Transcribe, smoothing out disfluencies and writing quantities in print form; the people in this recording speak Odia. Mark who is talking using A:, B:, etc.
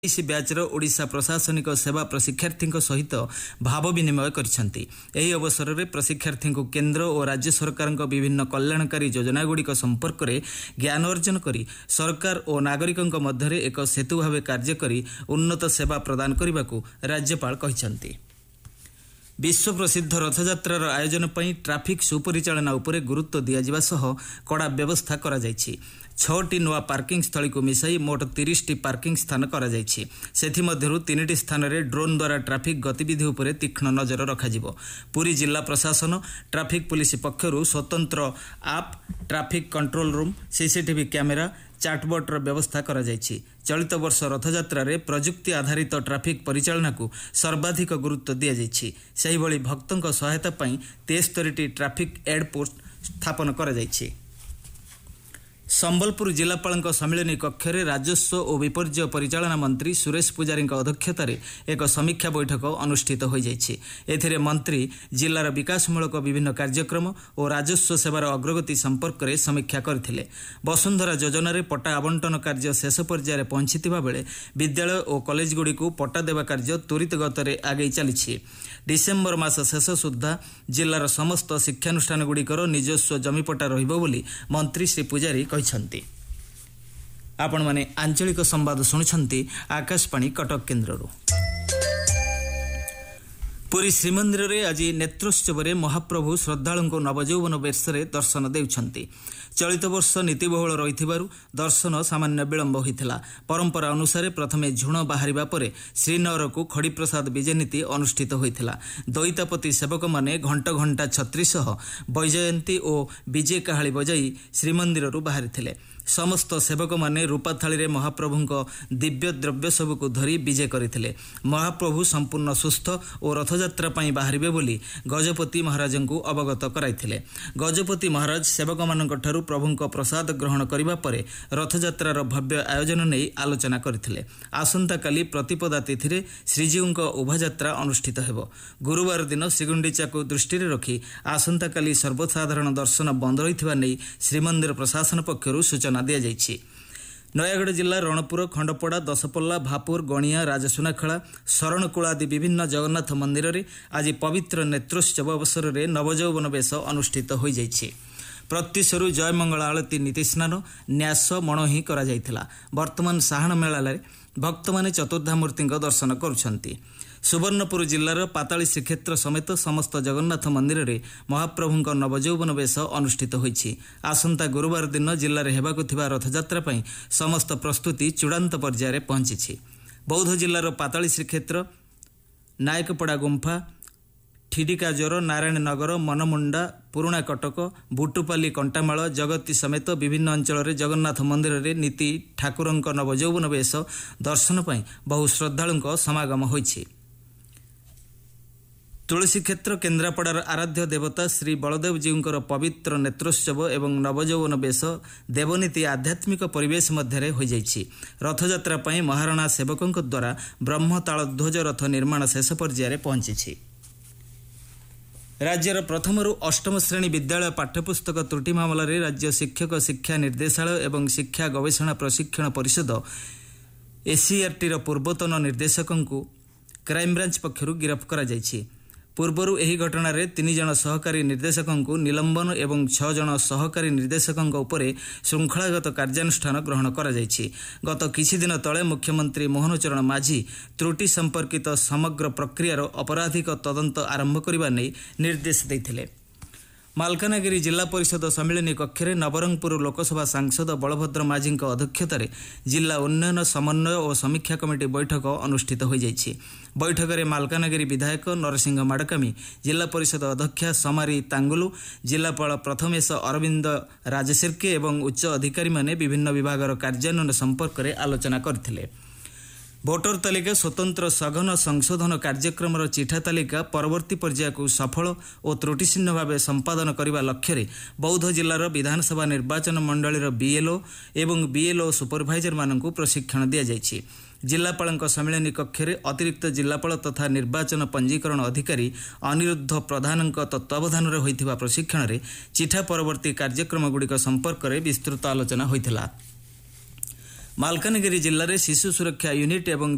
A: ବ୍ୟାଚ୍ର ଓଡ଼ିଶା ପ୍ରଶାସନିକ ସେବା ପ୍ରଶିକ୍ଷାର୍ଥୀଙ୍କ ସହିତ ଭାବ ବିନିମୟ କରିଛନ୍ତି। ଏହି ଅବସରରେ ପ୍ରଶିକ୍ଷାର୍ଥୀଙ୍କୁ କେନ୍ଦ୍ର ଓ ରାଜ୍ୟ ସରକାରଙ୍କ ବିଭିନ୍ନ କଲ୍ୟାଣକାରୀ ଯୋଜନାଗୁଡ଼ିକ ସମ୍ପର୍କରେ ଜ୍ଞାନ ଅର୍ଜନ କରି ସରକାର ଓ ନାଗରିକଙ୍କ ମଧ୍ୟରେ ଏକ ସେତୁ ଭାବେ କାର୍ଯ୍ୟ କରି ଉନ୍ନତ ସେବା ପ୍ରଦାନ କରିବାକୁ ରାଜ୍ୟପାଳ କହିଛନ୍ତି। ବିଶ୍ୱ ପ୍ରସିଦ୍ଧ ରଥଯାତ୍ରାର ଆୟୋଜନ ପାଇଁ ଟ୍ରାଫିକ୍ ସୁପରିଚାଳନା ଉପରେ ଗୁରୁତ୍ୱ ଦିଆଯିବା ସହ କଡ଼ା ବ୍ୟବସ୍ଥା କରାଯାଇଛି। 6ଟି ନୂଆ ପାର୍କିଂ ସ୍ଥଳୀକୁ ମିଶାଇ ମୋଟ 30ଟି ପାର୍କିଂ ସ୍ଥାନ କରାଯାଇଛି। ସେଥିମଧ୍ୟରୁ 3ଟି ସ୍ଥାନରେ ଡ୍ରୋନ୍ ଦ୍ୱାରା ଟ୍ରାଫିକ୍ ଗତିବିଧି ଉପରେ ତୀକ୍ଷ୍ଣ ନଜର ରଖାଯିବ। ପୁରୀ ଜିଲ୍ଲା ପ୍ରଶାସନ ଟ୍ରାଫିକ୍ ପୁଲିସ ପକ୍ଷରୁ ସ୍ୱତନ୍ତ୍ର app, traffic control room, CCTV camera, ଚାଟବୋର୍ଡର ବ୍ୟବସ୍ଥା କରାଯାଇଛି। ଚଳିତ ବର୍ଷ ରଥଯାତ୍ରାରେ ପ୍ରଯୁକ୍ତି ଆଧାରିତ ଟ୍ରାଫିକ୍ ପରିଚାଳନାକୁ ସର୍ବାଧିକ ଗୁରୁତ୍ୱ ଦିଆଯାଇଛି। ସେହିଭଳି ଭକ୍ତଙ୍କ ସହାୟତା ପାଇଁ 73ଟି ଟ୍ରାଫିକ୍ ଏଡ୍ ପୋଷ୍ଟ ସ୍ଥାପନ କରାଯାଇଛି। ସମ୍ବଲପୁର ଜିଲ୍ଲାପାଳଙ୍କ ସମ୍ମିଳନୀ କକ୍ଷରେ ରାଜସ୍ୱ ଓ ବିପର୍ଯ୍ୟୟ ପରିଚାଳନା ମନ୍ତ୍ରୀ ସୁରେଶ ପୂଜାରୀଙ୍କ ଅଧ୍ୟକ୍ଷତାରେ ଏକ ସମୀକ୍ଷା ବୈଠକ ଅନୁଷ୍ଠିତ ହୋଇଯାଇଛି। ଏଥିରେ ମନ୍ତ୍ରୀ ଜିଲ୍ଲାର ବିକାଶମୂଳକ ବିଭିନ୍ନ କାର୍ଯ୍ୟକ୍ରମ ଓ ରାଜସ୍ୱ ସେବାର ଅଗ୍ରଗତି ସମ୍ପର୍କରେ ସମୀକ୍ଷା କରିଥିଲେ। ବସୁନ୍ଧରା ଯୋଜନାରେ ପଟ୍ଟା ଆବଣ୍ଟନ କାର୍ଯ୍ୟ ଶେଷ ପର୍ଯ୍ୟାୟରେ ପହଞ୍ଚିଥିବା ବେଳେ ବିଦ୍ୟାଳୟ ଓ କଲେଜଗୁଡ଼ିକୁ ପଟ୍ଟା ଦେବା କାର୍ଯ୍ୟ ତ୍ୱରିତ ଗତିରେ ଆଗେଇ ଚାଲିଛି। ଡିସେମ୍ବର ମାସ ଶେଷ ସୁଦ୍ଧା ଜିଲ୍ଲାର ସମସ୍ତ ଶିକ୍ଷାନୁଷ୍ଠାନଗୁଡ଼ିକର ନିଜସ୍ୱ ଜମିପଟ୍ଟା ରହିବ ବୋଲି ମନ୍ତ୍ରୀ ଶ୍ରୀ ପୂଜାରୀ କହିଛନ୍ତି। ଆପଣମାନେ ଆଞ୍ଚଳିକ ସମ୍ବାଦ ଶୁଣୁଛନ୍ତି ଆକାଶବାଣୀ କଟକ କେନ୍ଦ୍ରରୁ। ପୁରୀ ଶ୍ରୀମନ୍ଦିରରେ ଆଜି ନେତ୍ରୋତ୍ସବରେ ମହାପ୍ରଭୁ ଶ୍ରଦ୍ଧାଳୁଙ୍କୁ ନବଯୌବନ ବେଶରେ ଦର୍ଶନ ଦେଉଛନ୍ତି। ଚଳିତ ବର୍ଷ ନୀତିବହୁଳ ରହିଥିବାରୁ ଦର୍ଶନ ସାମାନ୍ୟ ବିଳମ୍ବ ହୋଇଥିଲା। ପରମ୍ପରା ଅନୁସାରେ ପ୍ରଥମେ ଝୁଣ ବାହାରିବା ପରେ ଶ୍ରୀନଗରକୁ ଖଡ଼ିପ୍ରସାଦ ବିଜେ ନୀତି ଅନୁଷ୍ଠିତ ହୋଇଥିଲା। ଦଇତାପତି ସେବକମାନେ ଘଣ୍ଟ ଘଣ୍ଟା ଛତ୍ରୀ ସହ ବୈଜୟନ୍ତୀ ଓ ବିଜେ କାହାଳି ବଜାଇ ଶ୍ରୀମନ୍ଦିରରୁ ବାହାରିଥିଲେ। ସମସ୍ତ ସେବକମାନେ ରୂପା ଥାଳିରେ ମହାପ୍ରଭୁଙ୍କ ଦିବ୍ୟ ଦ୍ରବ୍ୟ ସବୁକୁ ଧରି ବିଜେ କରିଥିଲେ। ମହାପ୍ରଭୁ ସମ୍ପୂର୍ଣ୍ଣ ସୁସ୍ଥ ଓ ରଥଯାତ୍ରା ପାଇଁ ବାହାରିବେ ବୋଲି ଗଜପତି ମହାରାଜଙ୍କୁ ଅବଗତ କରାଇଥିଲେ। ଗଜପତି ମହାରାଜ ସେବକମାନଙ୍କଠାରୁ ପ୍ରଭୁଙ୍କ ପ୍ରସାଦ ଗ୍ରହଣ କରିବା ପରେ ରଥଯାତ୍ରାର ଭବ୍ୟ ଆୟୋଜନ ନେଇ ଆଲୋଚନା କରିଥିଲେ। ଆସନ୍ତାକାଲି ପ୍ରତିପଦା ତିଥିରେ ଶ୍ରୀଜୀଉଙ୍କ ଉଭାଯାତ୍ରା ଅନୁଷ୍ଠିତ ହେବ। ଗୁରୁବାର ଦିନ ଶ୍ରୀଗୁଣ୍ଡିଚାକୁ ଦୃଷ୍ଟିରେ ରଖି ଆସନ୍ତାକାଲି ସର୍ବସାଧାରଣ ଦର୍ଶନ ବନ୍ଦ ରହିଥିବା ନେଇ ଶ୍ରୀମନ୍ଦିର ପ୍ରଶାସନ ପକ୍ଷରୁ ସୂଚନା ଦିଆଯାଇଛି। ନୟାଗଡ଼ ଜିଲ୍ଲା ରଣପୁର, ଖଣ୍ଡପଡ଼ା, ଦଶପଲ୍ଲା, ଭାପୁର, ଗଣିଆ, ରାଜସୁନାଖଳା, ଶରଣକୂଳ ଆଦି ବିଭିନ୍ନ ଜଗନ୍ନାଥ ମନ୍ଦିରରେ ଆଜି ପବିତ୍ର ନେତ୍ରୋତ୍ସବ ଅବସରରେ ନବଯୌବନ ବେଶ ଅନୁଷ୍ଠିତ ହୋଇଯାଇଛି। ପ୍ରତ୍ୟୁଷରୁ ଜୟମଙ୍ଗଳ ଆଳତୀ, ନୀତିସ୍ନାନ, ନ୍ୟାସ, ମଣୋହି କରାଯାଇଥିଲା। ବର୍ତ୍ତମାନ ସାହାଣ ମେଳାରେ ଭକ୍ତମାନେ ଚତୁର୍ଦ୍ଧାମୂର୍ତ୍ତିଙ୍କ ଦର୍ଶନ କରୁଛନ୍ତି। ସୁବର୍ଣ୍ଣପୁର ଜିଲ୍ଲାର ପାତାଳୀ ଶ୍ରୀକ୍ଷେତ୍ର ସମେତ ସମସ୍ତ ଜଗନ୍ନାଥ ମନ୍ଦିରରେ ମହାପ୍ରଭୁଙ୍କ ନବଯୌବନ ବେଶ ଅନୁଷ୍ଠିତ ହୋଇଛି। ଆସନ୍ତା ଗୁରୁବାର ଦିନ ଜିଲ୍ଲାରେ ହେବାକୁ ଥିବା ରଥଯାତ୍ରା ପାଇଁ ସମସ୍ତ ପ୍ରସ୍ତୁତି ଚୂଡ଼ାନ୍ତ ପର୍ଯ୍ୟାୟରେ ପହଞ୍ଚିଛି। ବୌଦ୍ଧ ଜିଲ୍ଲାର ପାତାଳୀ ଶ୍ରୀକ୍ଷେତ୍ର, ନାୟକପଡ଼ା ଗୁମ୍ଫା, ଠିଡ଼ିକା ଜୋର, ନାରାୟଣନଗର, ମନମୁଣ୍ଡା, ପୁରୁଣା କଟକ, ବୁଟୁପାଲି, କଣ୍ଟାମାଳ, ଜଗତୀ ସମେତ ବିଭିନ୍ନ ଅଞ୍ଚଳରେ ଜଗନ୍ନାଥ ମନ୍ଦିରରେ ନୀତି ଠାକୁରଙ୍କ ନବଯୌବନ ବେଶ ଦର୍ଶନ ପାଇଁ ବହୁ ଶ୍ରଦ୍ଧାଳୁଙ୍କ ସମାଗମ ହୋଇଛି। ତୁଳସୀକ୍ଷେତ୍ର, କେନ୍ଦ୍ରାପଡ଼ାର ଆରାଧ୍ୟ ଦେବତା ଶ୍ରୀ ବଳଦେବଜୀଉଙ୍କର ପବିତ୍ର ନେତ୍ରୋତ୍ସବ ଏବଂ ନବଯୌବନ ବେଶ ଦେବନୀତି ଆଧ୍ୟାତ୍ମିକ ପରିବେଶ ମଧ୍ୟରେ ହୋଇଯାଇଛି। ରଥଯାତ୍ରା ପାଇଁ ମହାରଣା ସେବକଙ୍କ ଦ୍ୱାରା ବ୍ରହ୍ମତାଳଧ୍ୱଜ ରଥ ନିର୍ମାଣ ଶେଷ ପର୍ଯ୍ୟାୟରେ ପହଞ୍ଚିଛି। ରାଜ୍ୟର ପ୍ରଥମରୁ ଅଷ୍ଟମ ଶ୍ରେଣୀ ବିଦ୍ୟାଳୟ ପାଠ୍ୟପୁସ୍ତକ ତ୍ରୁଟି ମାମଲାରେ ରାଜ୍ୟ ଶିକ୍ଷକ ଶିକ୍ଷା ନିର୍ଦ୍ଦେଶାଳୟ ଏବଂ ଶିକ୍ଷା ଗବେଷଣା ପ୍ରଶିକ୍ଷଣ ପରିଷଦ ଏସିଆର୍ଟିର ପୂର୍ବତନ ନିର୍ଦ୍ଦେଶକଙ୍କୁ କ୍ରାଇମବ୍ରାଞ୍ଚ ପକ୍ଷରୁ ଗିରଫ କରାଯାଇଛି। ପୂର୍ବରୁ ଏହି ଘଟଣାରେ 3 ଜଣ ସହକାରୀ ନିର୍ଦ୍ଦେଶକଙ୍କୁ ନିଲମ୍ବନ ଏବଂ 6 ଜଣ ସହକାରୀ ନିର୍ଦ୍ଦେଶକଙ୍କ ଉପରେ ଶୃଙ୍ଖଳାଗତ କାର୍ଯ୍ୟାନୁଷ୍ଠାନ ଗ୍ରହଣ କରାଯାଇଛି। ଗତ କିଛିଦିନ ତଳେ ମୁଖ୍ୟମନ୍ତ୍ରୀ ମୋହନ ଚରଣ ମାଝୀ ତ୍ରୁଟି ସମ୍ପର୍କିତ ସମଗ୍ର ପ୍ରକ୍ରିୟାର ଅପରାଧିକ ତଦନ୍ତ ଆରମ୍ଭ କରିବା ନେଇ ନିର୍ଦ୍ଦେଶ ଦେଇଥିଲେ। ମାଲକାନଗିରି ଜିଲ୍ଲା ପରିଷଦ ସମ୍ମିଳନୀ କକ୍ଷରେ ନବରଙ୍ଗପୁର ଲୋକସଭା ସାଂସଦ ବଳଭଦ୍ର ମାଝୀଙ୍କ ଅଧ୍ୟକ୍ଷତାରେ ଜିଲ୍ଲା ଉନ୍ନୟନ ସମନ୍ୱୟ ଓ ସମୀକ୍ଷା କମିଟି ବୈଠକ ଅନୁଷ୍ଠିତ ହୋଇଯାଇଛି। ବୈଠକରେ ମାଲକାନଗିରି ବିଧାୟକ ନରସିଂହ ମାଡକାମୀ, ଜିଲ୍ଲା ପରିଷଦ ଅଧ୍ୟକ୍ଷା ସମାରୀ ତାଙ୍ଗୁଲୁ, ଜିଲ୍ଲାପାଳ ପ୍ରଥମେଶ ଅରବିନ୍ଦ ରାଜଶିର୍କେ ଏବଂ ଉଚ୍ଚ ଅଧିକାରୀମାନେ ବିଭିନ୍ନ ବିଭାଗର କାର୍ଯ୍ୟାନ୍ୱୟନ ସମ୍ପର୍କରେ ଆଲୋଚନା କରିଥିଲେ। ଭୋଟର ତାଲିକା ସ୍ୱତନ୍ତ୍ର ସଘନ ସଂଶୋଧନ କାର୍ଯ୍ୟକ୍ରମର ଚିଠା ତାଲିକା ପରବର୍ତ୍ତୀ ପର୍ଯ୍ୟାୟକୁ ସଫଳ ଓ ତ୍ରୁଟିଶୂନ୍ୟ ଭାବେ ସମ୍ପାଦନ କରିବା ଲକ୍ଷ୍ୟରେ ବୌଦ୍ଧ ଜିଲ୍ଲାର ବିଧାନସଭା ନିର୍ବାଚନ ମଣ୍ଡଳୀର ବିଏଲ୍ଓ ଏବଂ ବିଏଲ୍ଓ ସୁପରଭାଇଜରମାନଙ୍କୁ ପ୍ରଶିକ୍ଷଣ ଦିଆଯାଇଛି। ଜିଲ୍ଲାପାଳଙ୍କ ସମ୍ମିଳନୀ କକ୍ଷରେ ଅତିରିକ୍ତ ଜିଲ୍ଲାପାଳ ତଥା ନିର୍ବାଚନ ପଞ୍ଜୀକରଣ ଅଧିକାରୀ ଅନିରୁଦ୍ଧ ପ୍ରଧାନଙ୍କ ତତ୍ତ୍ୱାବଧାନରେ ହୋଇଥିବା ପ୍ରଶିକ୍ଷଣରେ ଚିଠା ପରବର୍ତ୍ତୀ କାର୍ଯ୍ୟକ୍ରମଗୁଡ଼ିକ ସମ୍ପର୍କରେ ବିସ୍ତୃତ ଆଲୋଚନା ହୋଇଥିଲା। ମାଲକାନଗିରି ଜିଲ୍ଲାରେ ଶିଶୁ ସୁରକ୍ଷା ୟୁନିଟ୍ ଏବଂ